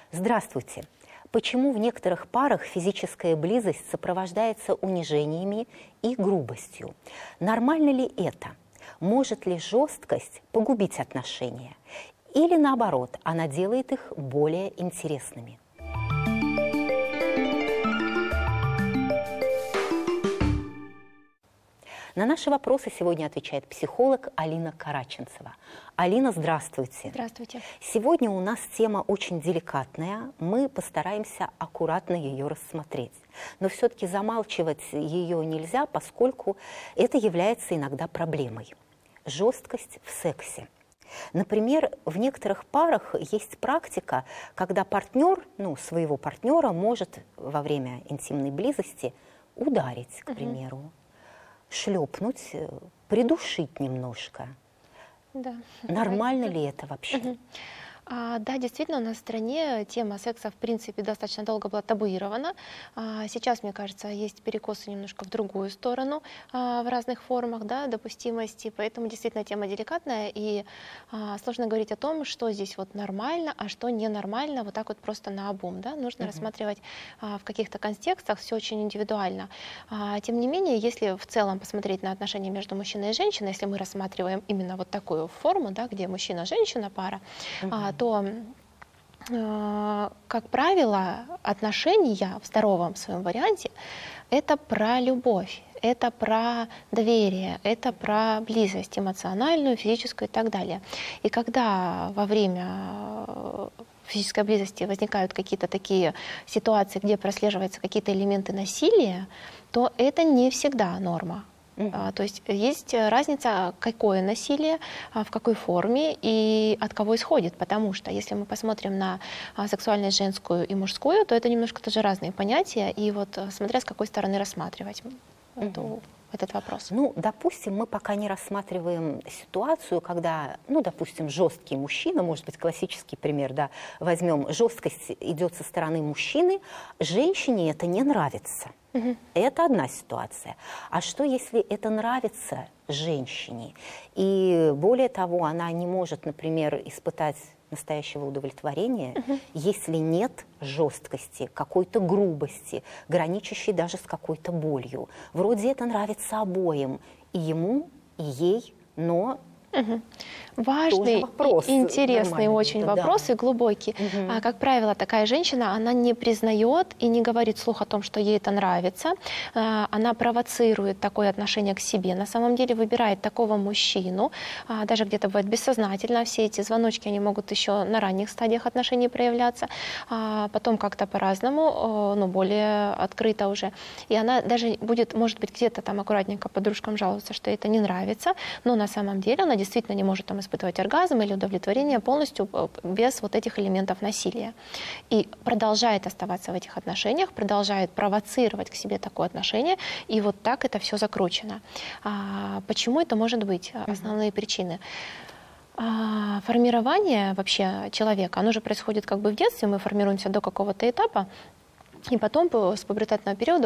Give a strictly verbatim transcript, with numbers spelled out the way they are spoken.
Здравствуйте. Почему в некоторых парах физическая близость сопровождается унижениями и грубостью? Нормально ли это? Может ли жесткость погубить отношения? Или наоборот, она делает их более интересными? На наши вопросы сегодня отвечает психолог Алина Караченцева. Алина, здравствуйте. Здравствуйте. Сегодня у нас тема очень деликатная. Мы постараемся аккуратно ее рассмотреть. Но все-таки замалчивать ее нельзя, поскольку это является иногда проблемой. Жесткость в сексе. Например, в некоторых парах есть практика, когда партнер, ну, своего партнера может во время интимной близости ударить, к примеру. Угу. Шлепнуть, придушить немножко. Да. Нормально ли это вообще? Угу. А, да, действительно, у нас в стране тема секса, в принципе, достаточно долго была табуирована. А, сейчас, мне кажется, есть перекосы немножко в другую сторону, а, в разных формах, да, допустимости. Поэтому действительно тема деликатная, и а, сложно говорить о том, что здесь вот нормально, а что ненормально, вот так вот просто наобум. Да? Нужно uh-huh. рассматривать а, в каких-то контекстах, все очень индивидуально. А, тем не менее, если в целом посмотреть на отношения между мужчиной и женщиной, если мы рассматриваем именно вот такую форму, да, где мужчина-женщина пара, uh-huh. то, э, как правило, отношения в здоровом своем варианте – это про любовь, это про доверие, это про близость эмоциональную, физическую и так далее. И когда во время физической близости возникают какие-то такие ситуации, где прослеживаются какие-то элементы насилия, то это не всегда норма. Uh-huh. То есть есть разница, какое насилие, в какой форме и от кого исходит. Потому что если мы посмотрим на сексуальность женскую и мужскую, то это немножко тоже разные понятия. И вот смотря с какой стороны рассматривать uh-huh. эту, этот вопрос. Ну, допустим, мы пока не рассматриваем ситуацию, когда, ну, допустим, жесткий мужчина, может быть, классический пример, да, возьмем, жесткость идет со стороны мужчины, женщине это не нравится. Угу. Это одна ситуация. А что, если это нравится женщине? И более того, она не может, например, испытать настоящего удовлетворения, угу. если нет жесткости, какой-то грубости, граничащей даже с какой-то болью. Вроде это нравится обоим, и ему, и ей, но... Угу. Важный, вопрос, интересный очень да. вопрос и глубокий. Угу. А, как правило, такая женщина, она не признает и не говорит вслух о том, что ей это нравится. А, она провоцирует такое отношение к себе. На самом деле выбирает такого мужчину, а, даже где-то бывает бессознательно. Все эти звоночки, они могут еще на ранних стадиях отношений проявляться. А, потом как-то по-разному, ну, более открыто уже. И она даже будет, может быть, где-то там аккуратненько подружкам жаловаться, что ей это не нравится, но на самом деле она действительно не может там испытывать оргазм или удовлетворение полностью без вот этих элементов насилия. И продолжает оставаться в этих отношениях, продолжает провоцировать к себе такое отношение, и вот так это все закручено. А почему это может быть? Основные mm-hmm. причины. А, формирование вообще человека, оно же происходит как бы в детстве, мы формируемся до какого-то этапа, и потом с пубертатного периода